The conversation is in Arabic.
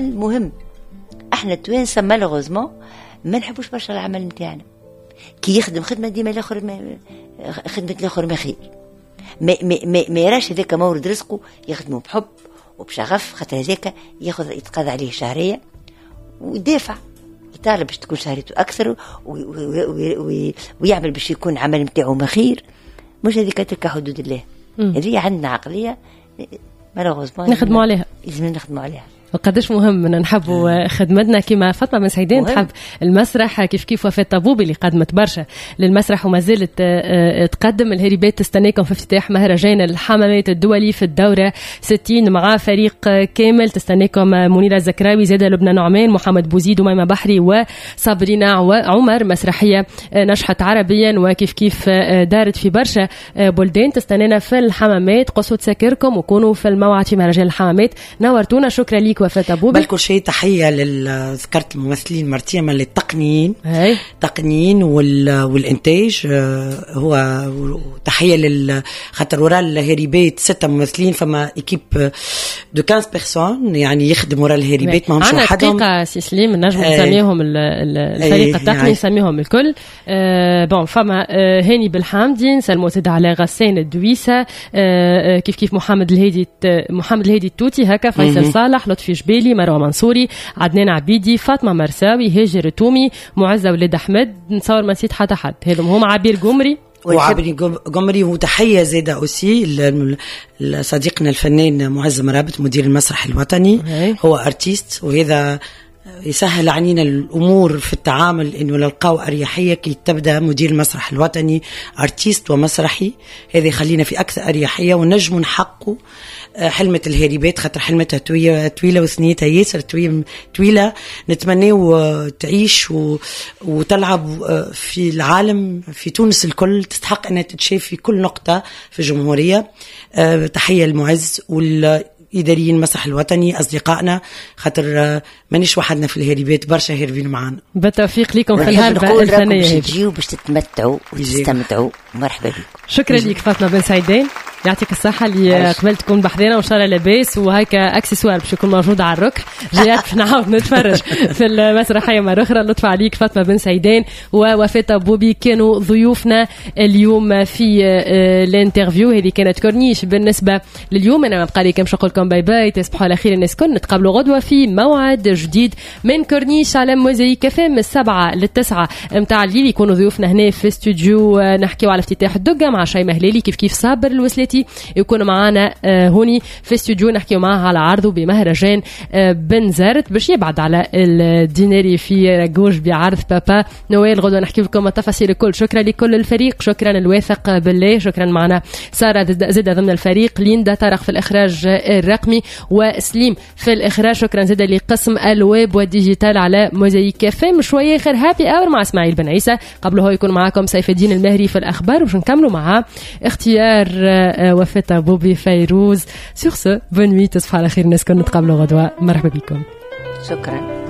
المهم احنا التوانسه مالوغوزمون ما نحبوش برشا العمل نتاعنا، كي يخدم خدمه ديما الاخر خدمه الاخر ما خير، ما يراش هذاك مورد رزقه يخدمه بحب وبشغف، خاطر هذاك ياخذ يتقاضى عليه شهريه ويدافع يطالب باش تكون شهريته اكثر ويعمل باش يكون عمل نتاعو ما خير. مش هذيك تلك حدود الله. هذه عندنا عقليه مالوغوزمون نخدموا عليها، لازم نخدموا عليها. وقداش مهم ان نحبوا خدمتنا كما فاطمه بن سعيدين تحب المسرح، كيف وفاة طبوبي اللي قدمت برشا للمسرح وما زالت تقدم. الهريبات تستناكم في افتتاح مهرجان الحمامات الدولي في الدوره 60 مع فريق كامل. تستناكم منيره الزكراوي، زاده لبنى نعمان، محمد بوزيد وميمه بحري وصابرين عمر. مسرحيه نجحت عربيا وكيف دارت في برشا بلدان. تستنانا في الحمامات، قصوا تسكركم وكونوا في الموعد في مهرجان الحمامات. نورتونا، شكرا ليك وفاة أبوبي. بل كل شيء تحية ذكرت الممثلين مرتين من التقنيين والإنتاج. هو تحية خاطر وراء الهريبات 6 ممثلين، فما إكيب دو 15 بيرسون يعني يخدم وراء الهريبات، ما همش وحدهم. دقيقة سي سليم نجم نسميهم الفريق التقني نسميهم الكل. بون فما هاني بالحامدي، نسلموا سيد على غسان الدويسة، كيف محمد الهادي التوتي هكا، فيصل صالح، لطفي جبالي، مروه منصوري، عدنان عبيدي، فاطمه مرساوي، هاجر التومي، معزه ولاد احمد. نتصور ما نسيت حتى حد، هذم هم عبير قمري قمري. وتحيه زاده اوسي لصديقنا الفنان معز مرابط مدير المسرح الوطني. هو ارتيست، وهذا يسهل علينا الأمور في التعامل، إنه نلقاو أريحية كي تبدأ مدير المسرح الوطني أرتيست ومسرحي. هذا يخلينا في أكثر أريحية ونجم نحقق حلمة الهريبات، خاطر حلمتها طويلة وثنيتها ياسر طويلة. نتمنى تعيش وتلعب في العالم، في تونس الكل، تستحق أنها تتشاف في كل نقطة في الجمهورية. تحية المعز إداريين المسرح الوطني أصدقائنا، خاطر مانيش وحدنا في الهريبات، برشا هربين معانا. بالتوفيق لكم في الهربة الفنية. باش تجيو باش تتمتعوا وتستمتعوا. مرحبا بكم. شكرا لك فاطمة بن سعيدين، يعطيك الصحة اللي قبل تكون بحذنا، وإن شاء الله لاباس وهيك أكسسوار باش يكون موجود على الركح. جيات باش نعاود نتفرج في المسرحية مرة أخرى. لطف عليك فاطمة بن سعيدين ووفاة أبوبي كانوا ضيوفنا اليوم في الانترفيو. هذه كانت كورنيش بالنسبة لليوم. أنا ما بقى لي كمش نقول لكم باي باي، تصبحوا على خير الناس كل. نتقابلوا غدوة في موعد جديد من كورنيش على موزايك كافيه من 7 ل 9 متاع الليل. يكونوا ضيوفنا هنا في استوديو نحكيو على افتتاح الدقة مع شيماء مهلالي، كيف صابر الوسلاتي يكونوا معنا هوني في استوديو نحكيو معها على عرضه بمهرجان بنزرت باش يبعد على الديناري في رجوج بعرض بابا نويل. غدوة نحكي لكم التفاصيل الكل. شكرا لكل الفريق، شكرا الواثق بالله، شكرا معنا سارة زادة ضمن الفريق، ليندا طارق في الإخراج الرقمي وسليم في الإخراج. شكرا زادة لقسم الويب والديجيتال على موزايك كافيه. من شوية خير هابي اور مع اسماعيل بن عيسى، قبله هو يكون معاكم سيف الدين المهري في الأخبار، وش نكملوا مع اختيار وفاة أبوبي فيروز. سيغ سو بون نوي، تصبحوا على خير الناس كنا نتقابلوا غدوة. مرحبا بكم. شكرا.